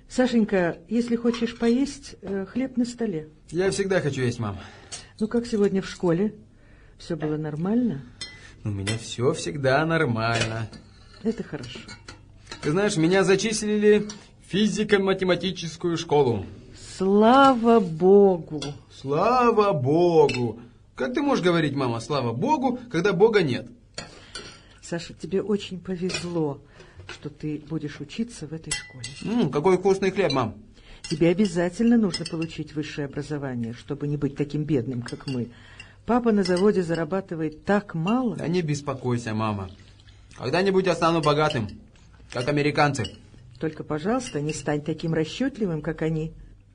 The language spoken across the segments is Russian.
Сашенька, если хочешь поесть, хлеб на столе. Я всегда хочу есть, мам. Ну, как сегодня в школе? Все было нормально? У меня все всегда нормально. Это хорошо. Ты знаешь, меня зачислили в физико-математическую школу. Слава Богу! Слава Богу! Как ты можешь говорить, мама, слава Богу, когда Бога нет? Саша, тебе очень повезло, что ты будешь учиться в этой школе. Какой вкусный хлеб, мам. Тебе обязательно нужно получить высшее образование, чтобы не быть таким бедным, как мы. Папа на заводе зарабатывает так мало. Да не беспокойся, мама. Когда-нибудь я стану богатым, как американцы. Только, пожалуйста, не стань таким расчетливым, как они.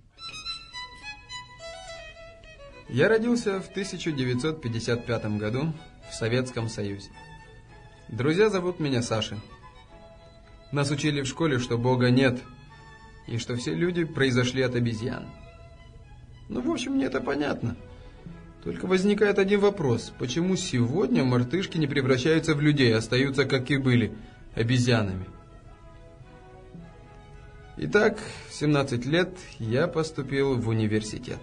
Я родился в 1955 году в Советском Союзе. Друзья зовут меня Сашей. Нас учили в школе, что Бога нет, и что все люди произошли от обезьян. Ну, в общем, мне это понятно. Только возникает один вопрос. Почему сегодня мартышки не превращаются в людей, а остаются, как и были, обезьянами? Итак, в 17 лет я поступил в университет.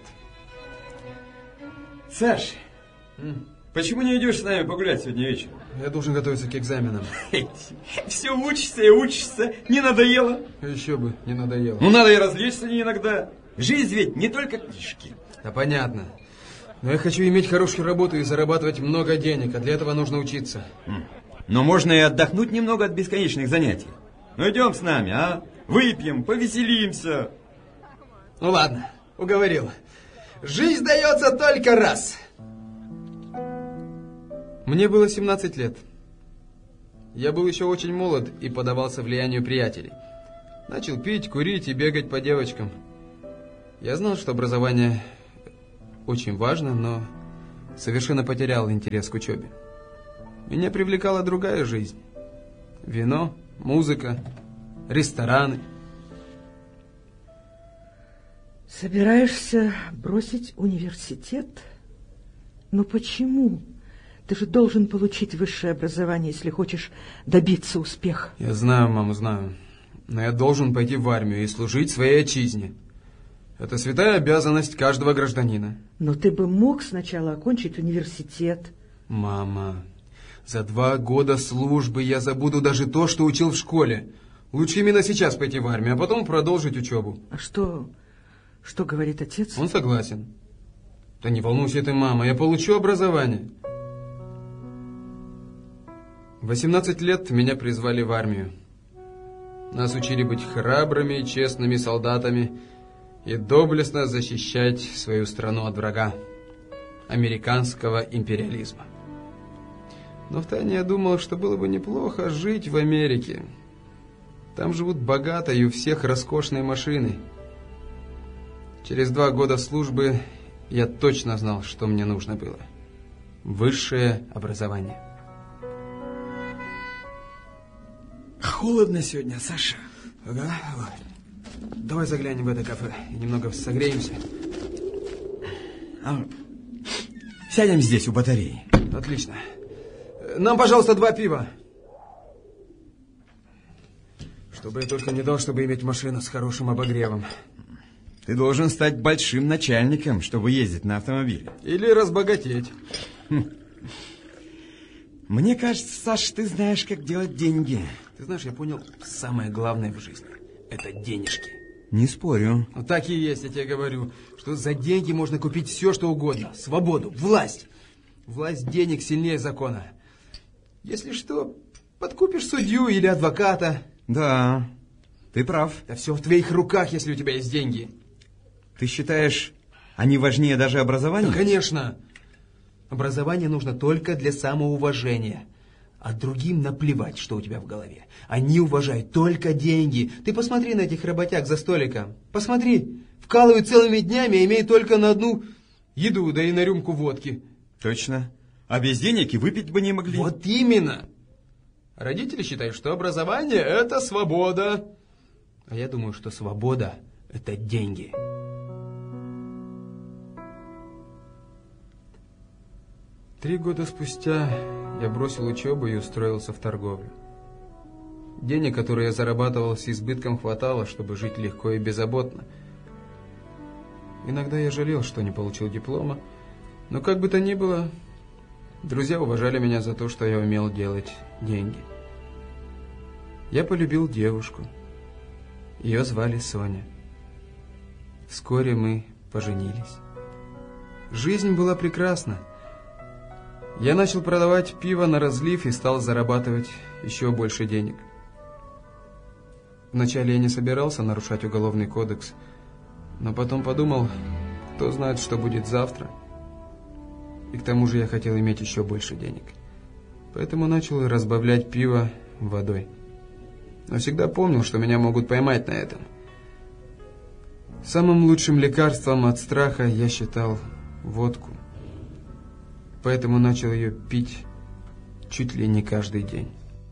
Саш, почему не идешь с нами погулять сегодня вечером? Я должен готовиться к экзаменам. Все учишься и учишься. Не надоело? Еще бы, не надоело. Ну, надо и развлечься иногда. Жизнь ведь не только книжки. Да понятно. Но я хочу иметь хорошую работу и зарабатывать много денег, а для этого нужно учиться. Но можно и отдохнуть немного от бесконечных занятий. Ну, идем с нами, а? Выпьем, повеселимся. Ну, ладно, уговорил. Жизнь дается только раз. Мне было 17 лет. Я был еще очень молод и поддавался влиянию приятелей. Начал пить, курить и бегать по девочкам. Я знал, что образование очень важно, но совершенно потерял интерес к учебе. Меня привлекала другая жизнь. Вино, музыка, рестораны. Собираешься бросить университет? Но почему? Ты же должен получить высшее образование, если хочешь добиться успеха. Я знаю, мама, знаю. Но я должен пойти в армию и служить своей отчизне. Это святая обязанность каждого гражданина. Но ты бы мог сначала окончить университет. Мама, за 2 года службы я забуду даже то, что учил в школе. Лучше именно сейчас пойти в армию, а потом продолжить учебу. А что говорит отец? Он согласен. Да не волнуйся ты, мама, я получу образование. В 18 лет меня призвали в армию. Нас учили быть храбрыми и честными солдатами и доблестно защищать свою страну от врага, американского империализма. Но втайне я думал, что было бы неплохо жить в Америке. Там живут богато и у всех роскошные машины. Через 2 года службы я точно знал, что мне нужно было. Высшее образование. Холодно сегодня, Саша. Ага. Давай заглянем в это кафе и немного согреемся. Сядем здесь, у батареи. Отлично. Нам, пожалуйста, 2 пива. Чтобы я только не дал, чтобы иметь машину с хорошим обогревом. Ты должен стать большим начальником, чтобы ездить на автомобиле. Или разбогатеть. Мне кажется, Саш, ты знаешь, как делать деньги. Ты знаешь, я понял, самое главное в жизни – это денежки. Не спорю. Ну, так и есть, я тебе говорю, что за деньги можно купить все, что угодно. Свободу, власть. Власть денег сильнее закона. Если что, подкупишь судью или адвоката. Да, ты прав. Да все в твоих руках, если у тебя есть деньги. Ты считаешь, они важнее даже образования? Ну, конечно. Образование нужно только для самоуважения. А другим наплевать, что у тебя в голове. Они уважают только деньги. Ты посмотри на этих работяг за столиком. Посмотри. Вкалывают целыми днями, а имеют только на одну еду, да и на рюмку водки. Точно. А без денег и выпить бы не могли. Вот именно. Родители считают, что образование – это свобода. А я думаю, что свобода – это деньги. Три года спустя я бросил учебу и устроился в торговлю. Денег, которые я зарабатывал с избытком, хватало, чтобы жить легко и беззаботно. Иногда я жалел, что не получил диплома, но как бы то ни было, друзья уважали меня за то, что я умел делать деньги. Я полюбил девушку. Ее звали Соня. Вскоре мы поженились. Жизнь была прекрасна. Я начал продавать пиво на разлив и стал зарабатывать еще больше денег. Вначале я не собирался нарушать уголовный кодекс, но потом подумал, кто знает, что будет завтра. И к тому же я хотел иметь еще больше денег. Поэтому начал разбавлять пиво водой. Но всегда помнил, что меня могут поймать на этом. Самым лучшим лекарством от страха я считал водку. Поэтому начал ее пить чуть ли не каждый день.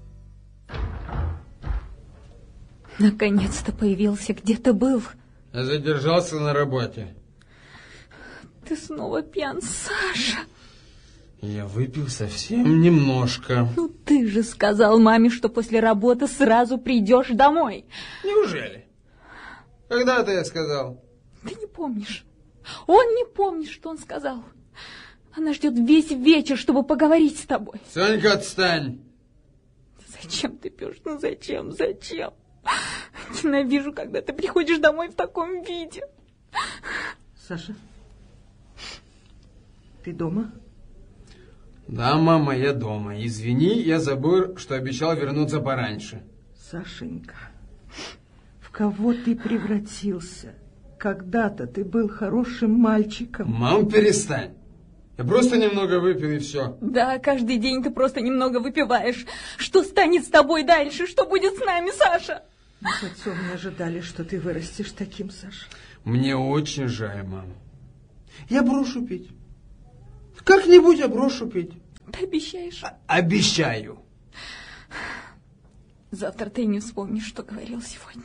Наконец-то появился. Где ты был? Я задержался на работе. Ты снова пьян, Саша. Я выпил совсем немножко. Ну ты же сказал маме, что после работы сразу придешь домой. Неужели? Когда ты я сказал? Ты не помнишь. Он не помнит, что он сказал. Она ждет весь вечер, чтобы поговорить с тобой. Сонька, отстань. Зачем ты пьешь? Ну зачем? Ненавижу, когда ты приходишь домой в таком виде. Саша, ты дома? Да, мама, я дома. Извини, я забыл, что обещал вернуться пораньше. Сашенька, в кого ты превратился? Когда-то ты был хорошим мальчиком. Мам, перестань. Я просто немного выпил и все. Да, каждый день ты просто немного выпиваешь. Что станет с тобой дальше? Что будет с нами, Саша? Мы с отцом не ожидали, что ты вырастешь таким, Саша. Мне очень жаль, мама. Я брошу пить. Как-нибудь я брошу пить. Ты обещаешь? Обещаю. Завтра ты не вспомнишь, что говорил сегодня.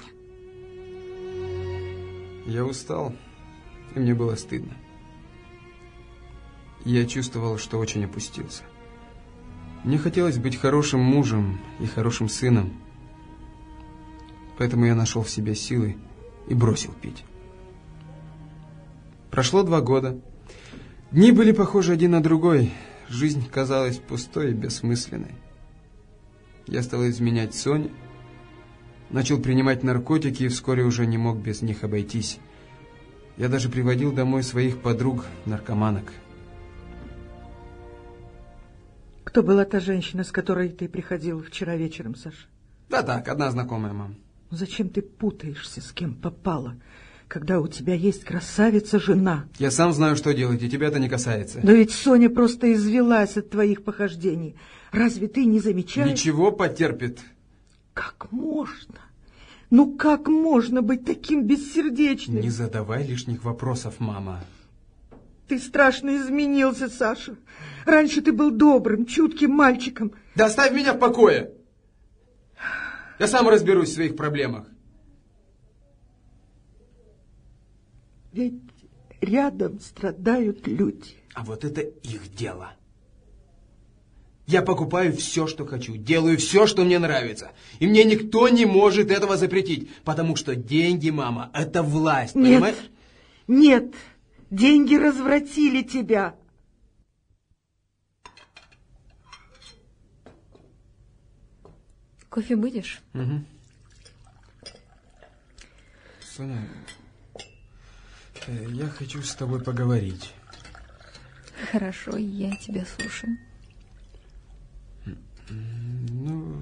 Я устал, и мне было стыдно. Я чувствовал, что очень опустился. Мне хотелось быть хорошим мужем и хорошим сыном. Поэтому я нашел в себе силы и бросил пить. Прошло 2 года. Дни были похожи один на другой. Жизнь казалась пустой и бессмысленной. Я стал изменять Соне, начал принимать наркотики и вскоре уже не мог без них обойтись. Я даже приводил домой своих подруг-наркоманок. Кто была та женщина, с которой ты приходил вчера вечером, Саша? Да так, одна знакомая, мам. Зачем ты путаешься, с кем попало, когда у тебя есть красавица-жена? Я сам знаю, что делать, и тебя это не касается. Да ведь Соня просто извелась от твоих похождений. Разве ты не замечаешь? Ничего, потерпит. Как можно? Ну как можно быть таким бессердечным? Не задавай лишних вопросов, мама. Ты страшно изменился, Саша. Раньше ты был добрым, чутким мальчиком. Да оставь меня в покое. Я сам разберусь в своих проблемах. Ведь рядом страдают люди. А вот это их дело. Я покупаю все, что хочу, делаю все, что мне нравится. И мне никто не может этого запретить, потому что деньги, мама, это власть, понимаешь? Нет, деньги развратили тебя. Кофе будешь? Угу. Соня, я хочу с тобой поговорить. Хорошо, я тебя слушаю. Ну,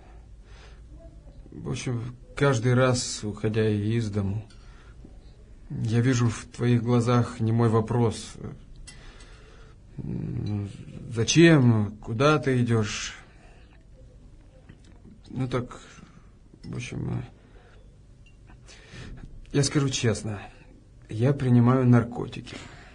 в общем, каждый раз, уходя из дому, я вижу в твоих глазах немой вопрос. Зачем? Куда ты идешь? Ну так, в общем, я скажу честно, я принимаю наркотики.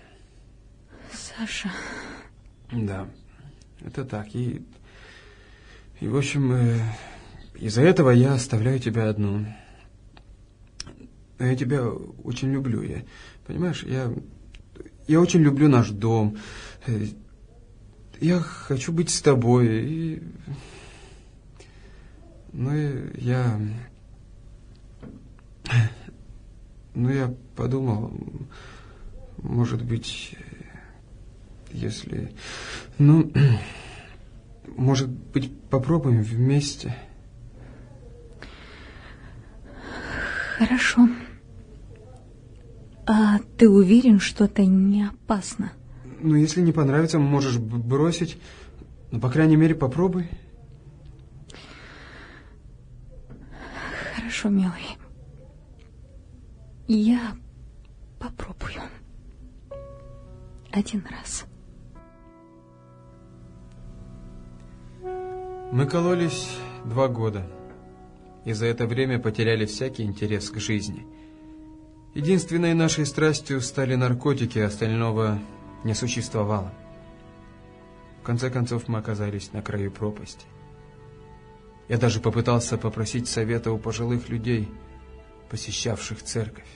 Саша. Да, это так. И в общем, из-за этого я оставляю тебя одну. Я тебя очень люблю. Понимаешь, я очень люблю наш дом. Я хочу быть с тобой. Ну, я подумал, может быть, если... Ну, может быть, попробуем вместе? Хорошо. А ты уверен, что это не опасно? Ну, если не понравится, можешь бросить. Ну, по крайней мере, попробуй. Хорошо, милый. Я попробую. Один раз. Мы кололись 2 года. И за это время потеряли всякий интерес к жизни. Единственной нашей страстью стали наркотики, остального не существовало. В конце концов, мы оказались на краю пропасти. Я даже попытался попросить совета у пожилых людей, посещавших церковь.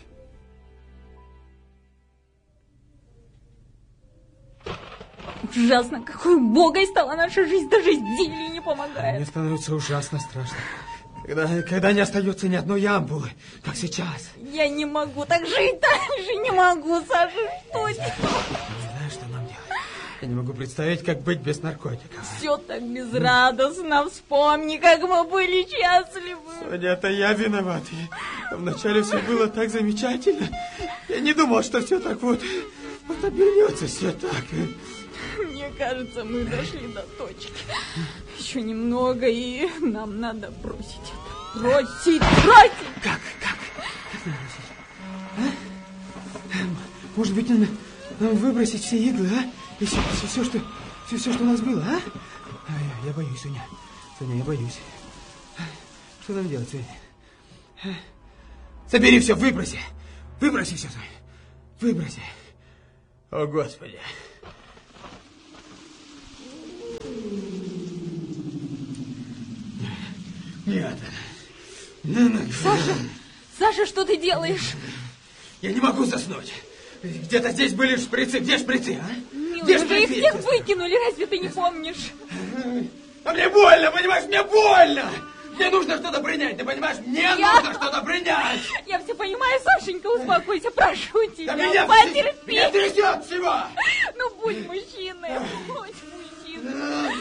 Ужасно, какой убогой стала наша жизнь, даже зелье не помогает. Мне становится ужасно страшно. Когда не остается ни одной ампулы, как сейчас. Я не могу так жить дальше, не могу, Саша, что делать? Не знаю, что нам делать. Я не могу представить, как быть без наркотиков. Все так безрадостно, вспомни, как мы были счастливы. Соня, это я виноват. Вначале все было так замечательно. Я не думал, что все так вот обернется, все так. Мне кажется, мы дошли до точки. Еще немного, и нам надо бросить это. Бросить! Как бросить? А? Может быть, нам выбросить все иглы, а? И все, что у нас было, а? Я боюсь, Соня. Соня, я боюсь. Что нам делать, Соня? Собери все, выброси. Выброси все, Соня. Выброси. О, Господи. Нет. Саша, что ты делаешь? Я не могу заснуть. Где-то здесь были шприцы. Где шприцы, а? Милый, где уже их всех выкинули, разве ты не помнишь? А мне больно, понимаешь, мне больно! Мне нужно что-то принять, ты понимаешь? Нужно что-то принять! Я все понимаю, Сашенька, успокойся, прошу тебя, да потерпи! Меня трясет всего! Ну, будь мужчиной, будь мужчиной!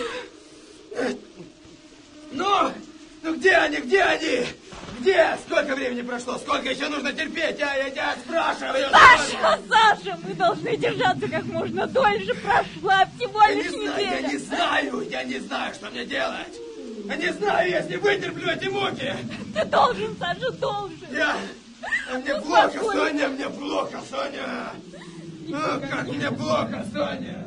Ну, где они? Где? Сколько времени прошло? Сколько еще нужно терпеть? Я тебя спрашиваю! Саша, мы должны держаться как можно дольше. Прошла всего лишь неделя. Я не знаю, что мне делать. Я не знаю, если вытерплю эти муки. Ты должен, Саша, должен. Мне плохо, Соня, мне плохо, Соня. Как мне плохо, Соня.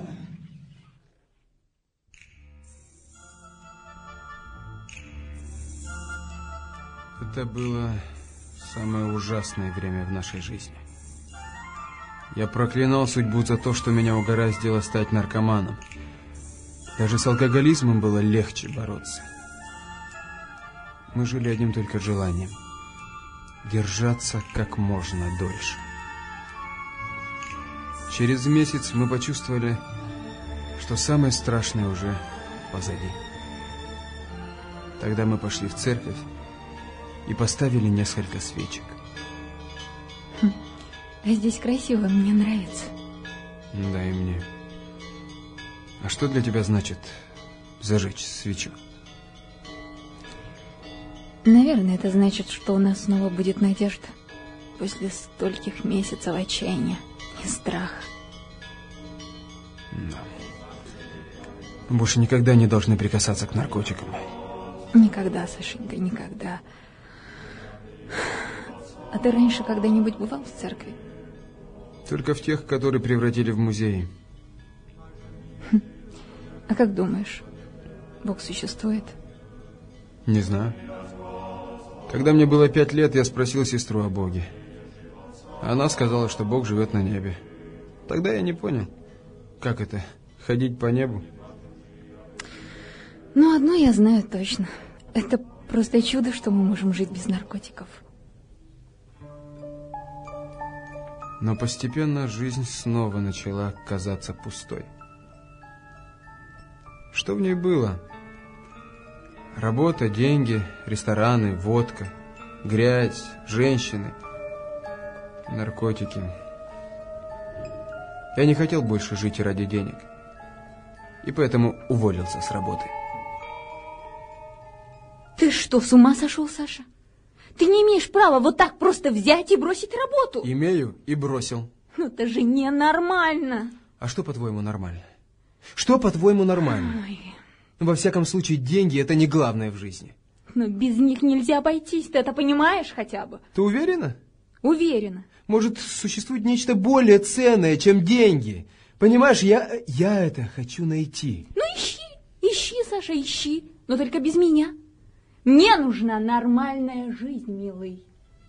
Это было самое ужасное время в нашей жизни. Я проклинал судьбу за то, что меня угораздило стать наркоманом. Даже с алкоголизмом было легче бороться. Мы жили одним только желанием – держаться как можно дольше. Через месяц мы почувствовали, что самое страшное уже позади. Тогда мы пошли в церковь и поставили несколько свечек. А здесь красиво, мне нравится. Да, и мне. А что для тебя значит зажечь свечу? Наверное, это значит, что у нас снова будет надежда. После стольких месяцев отчаяния и страха. Да. Мы больше никогда не должны прикасаться к наркотикам. Никогда, Сашенька, никогда. А ты раньше когда-нибудь бывал в церкви? Только в тех, которые превратили в музеи. А как думаешь, Бог существует? Не знаю. Когда мне было 5 лет, я спросил сестру о Боге. Она сказала, что Бог живет на небе. Тогда я не понял, как это, ходить по небу. Ну, одно я знаю точно. Это просто чудо, что мы можем жить без наркотиков. Но постепенно жизнь снова начала казаться пустой. Что в ней было? Работа, деньги, рестораны, водка, грязь, женщины, наркотики. Я не хотел больше жить ради денег, и поэтому уволился с работы. Ты что, с ума сошел, Саша? Ты не имеешь права вот так просто взять и бросить работу. Имею и бросил. Ну, это же ненормально. А что, по-твоему, нормально? Что, по-твоему, нормально? Ой. Во всяком случае, деньги – это не главное в жизни. Но без них нельзя обойтись, ты это понимаешь хотя бы? Ты уверена? Уверена. Может, существует нечто более ценное, чем деньги? Понимаешь, я это хочу найти. Ну, ищи, Саша, ищи, но только без меня. Мне нужна нормальная жизнь, милый.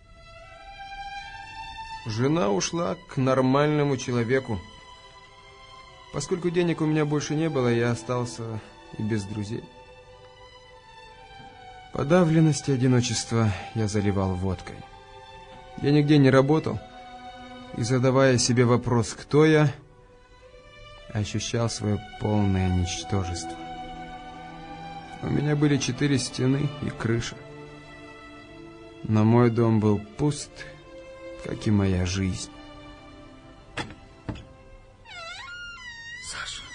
Жена ушла к нормальному человеку. Поскольку денег у меня больше не было, я остался и без друзей. Подавленность и одиночество я заливал водкой. Я нигде не работал, и, задавая себе вопрос, кто я, ощущал свое полное ничтожество. У меня были 4 стены и крыша. Но мой дом был пуст, как и моя жизнь. Саша,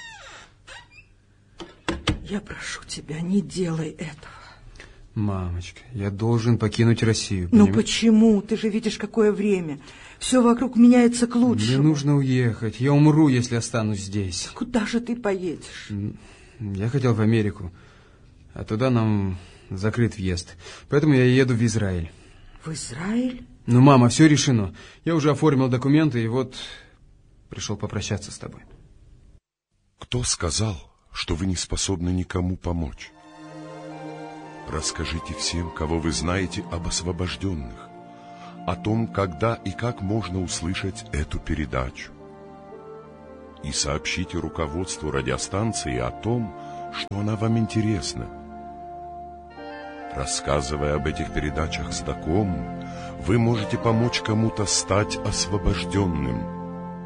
я прошу тебя, не делай этого. Мамочка, я должен покинуть Россию. Ну почему? Ты же видишь, какое время. Все вокруг меняется к лучшему. Мне нужно уехать. Я умру, если останусь здесь. Куда же ты поедешь? Я хотел в Америку, а туда нам закрыт въезд. Поэтому я еду в Израиль. В Израиль? Ну, мама, все решено. Я уже оформил документы, и вот пришел попрощаться с тобой. Кто сказал, что вы не способны никому помочь? Расскажите всем, кого вы знаете, об освобожденных, о том, когда и как можно услышать эту передачу. И сообщите руководству радиостанции о том, что она вам интересна. Рассказывая об этих передачах знакомым, вы можете помочь кому-то стать освобожденным.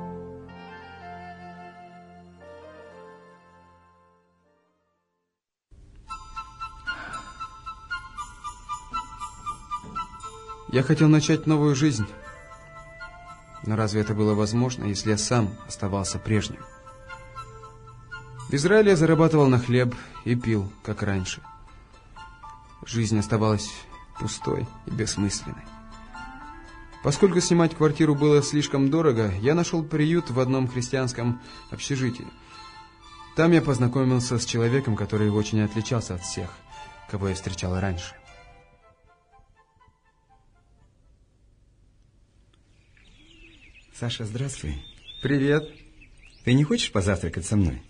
Я хотел начать новую жизнь. Но разве это было возможно, если я сам оставался прежним? В Израиле я зарабатывал на хлеб и пил, как раньше. Жизнь оставалась пустой и бессмысленной. Поскольку снимать квартиру было слишком дорого, я нашел приют в одном христианском общежитии. Там я познакомился с человеком, который очень отличался от всех, кого я встречал раньше. Саша, здравствуй. Привет. Ты не хочешь позавтракать со мной?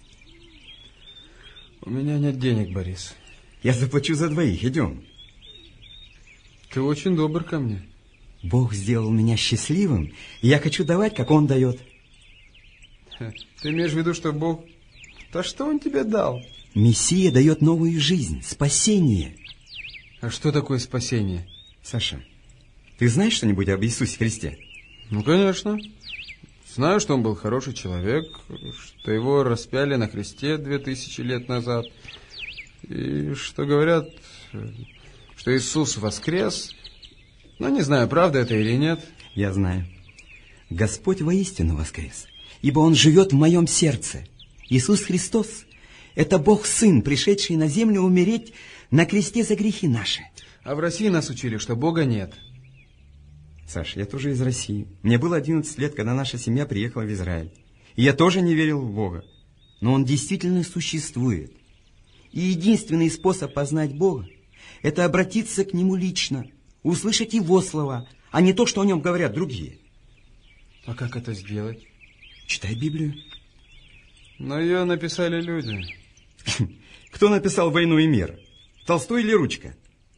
У меня нет денег, Борис. Я заплачу за двоих, идем. Ты очень добр ко мне. Бог сделал меня счастливым, и я хочу давать, как Он дает. Ты имеешь в виду, что Бог... Да что Он тебе дал? Мессия дает новую жизнь, спасение. А что такое спасение? Саша, ты знаешь что-нибудь об Иисусе Христе? Ну, конечно. Знаю, что он был хороший человек, что его распяли на кресте 2000 лет назад, и что говорят, что Иисус воскрес. Но не знаю, правда это или нет. Я знаю. Господь воистину воскрес, ибо Он живет в моем сердце. Иисус Христос – это Бог-Сын, пришедший на землю умереть на кресте за грехи наши. А в России нас учили, что Бога нет. Саша, я тоже из России. Мне было 11 лет, когда наша семья приехала в Израиль. И я тоже не верил в Бога. Но Он действительно существует. И единственный способ познать Бога – это обратиться к Нему лично, услышать Его слова, а не то, что о Нем говорят другие. А как это сделать? Читай Библию. Но ее написали люди. Кто написал «Войну и мир»? Толстой или Ручка?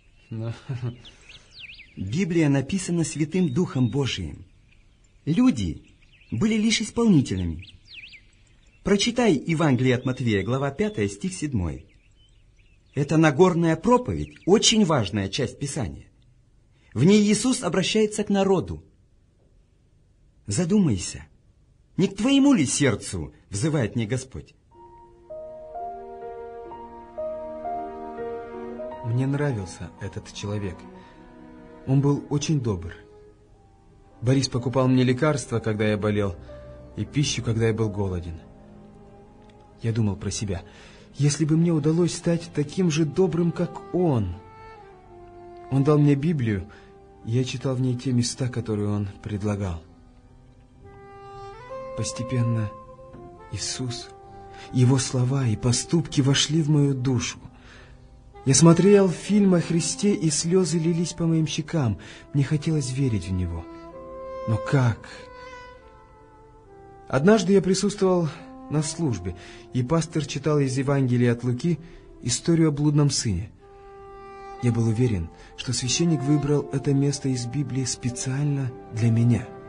Библия написана Святым Духом Божиим. Люди были лишь исполнителями. Прочитай Евангелие от Матвея, глава 5, стих 7. Это Нагорная проповедь, очень важная часть Писания. В ней Иисус обращается к народу. Задумайся, не к твоему ли сердцу взывает мне Господь? Мне нравился этот человек. Он был очень добр. Борис покупал мне лекарства, когда я болел, и пищу, когда я был голоден. Я думал про себя, если бы мне удалось стать таким же добрым, как он. Он дал мне Библию, и я читал в ней те места, которые он предлагал. Постепенно Иисус, Его слова и поступки вошли в мою душу. Я смотрел фильм о Христе, и слезы лились по моим щекам. Мне хотелось верить в Него. Но как? Однажды я присутствовал на службе, и пастор читал из Евангелия от Луки историю о блудном сыне. Я был уверен, что священник выбрал это место из Библии специально для меня.